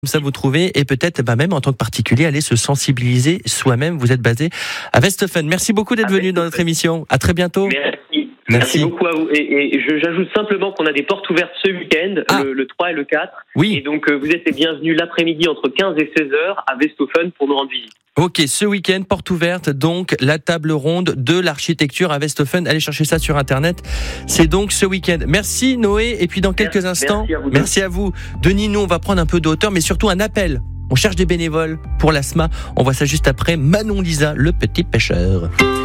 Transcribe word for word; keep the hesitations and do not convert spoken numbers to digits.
ça vous trouvez et peut-être bah, même en tant que particulier aller se sensibiliser soi-même. Vous êtes basé à Westhoffen. Merci beaucoup d'être venu dans notre émission. À très bientôt. Merci. Merci. Merci beaucoup à vous. Et, et je, j'ajoute simplement qu'on a des portes ouvertes ce week-end, Ah. le, le trois et le quatre. Oui. Et donc, euh, vous êtes les bienvenus l'après-midi entre quinze et seize heures à Westhoffen pour nous rendre visite. Ok, ce week-end, porte ouverte, donc la table ronde de l'architecture à Westhoffen. Allez chercher ça sur Internet. C'est donc ce week-end. Merci Noé. Et puis dans quelques Merci, instants, merci à vous deux. merci à vous. Denis, nous, on va prendre un peu de hauteur, mais surtout un appel. On cherche des bénévoles pour l'A S M A. On voit ça juste après. Manon Lisa, le petit pêcheur.